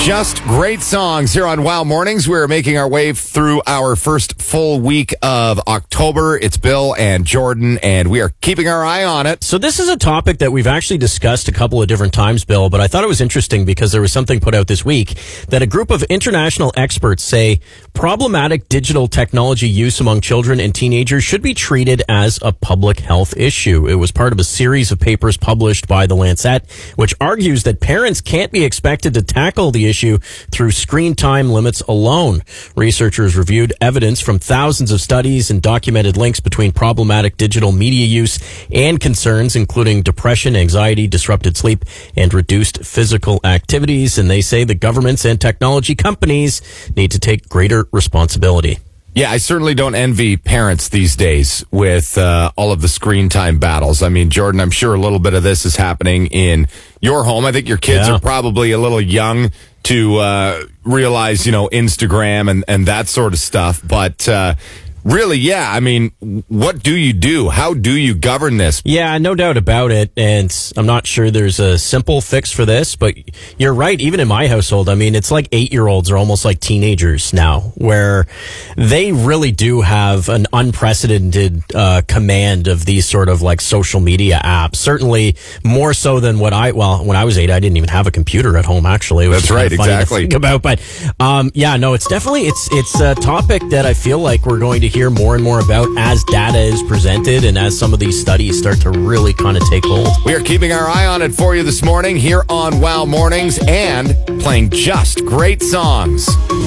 Just great songs here on Wow Mornings. We're making our way through our first full week of October. It's Bill and Jordan, and we are keeping our eye on it. So this is a topic that we've actually discussed a couple of different times, Bill, but I thought it was interesting because there was something put out this week that a group of international experts say problematic digital technology use among children and teenagers should be treated as a public health issue. It was part of a series of papers published by The Lancet, which argues that parents can't be expected to tackle the issue through screen time limits alone. Researchers reviewed evidence from thousands of studies and documented links between problematic digital media use and concerns including depression, anxiety, disrupted sleep, and reduced physical activities. And they say the governments and technology companies need to take greater responsibility. Yeah, I certainly don't envy parents these days with all of the screen time battles. I mean, Jordan, I'm sure a little bit of this is happening in your home. I think your kids are probably a little young to realize, Instagram and that sort of stuff. But really, yeah, I mean, what do you do? How do you govern this? Yeah, no doubt about it. And I'm not sure there's a simple fix for this, but you're right. Even in my household, I mean, it's like 8-year-olds are almost like teenagers now, where they really do have an unprecedented command of these sort of like social media apps. Certainly more so than when I was 8, I didn't even have a computer at home, actually. It was That's right, exactly. To think about. But it's definitely, it's a topic that I feel like we're going to hear more and more about as data is presented and as some of these studies start to really kind of take hold. We are keeping our eye on it for you this morning here on Wow Mornings and playing just great songs.